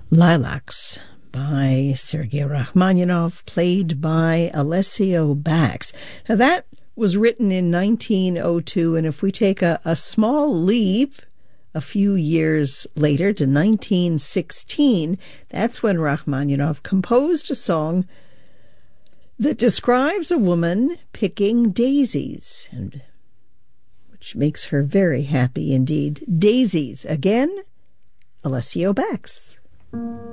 Lilacs by Sergei Rachmaninoff, played by Alessio Bax. Now that was written in 1902, and if we take a small leap a few years later to 1916, that's when Rachmaninoff composed a song that describes a woman picking daisies, and which makes her very happy indeed. Daisies, again, Alessio Bax.